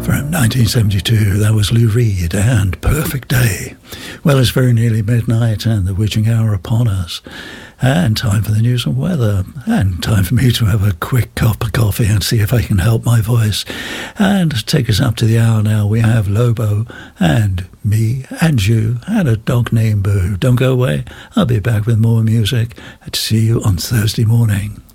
From 1972, that was Lou Reed and Perfect Day. Well, it's very nearly midnight and the witching hour upon us. And time for the news and weather. And time for me to have a quick cup of coffee and see if I can help my voice. And take us up to the hour now. We have Lobo and me and you and a dog named Boo. Don't go away. I'll be back with more music. And see you on Thursday morning.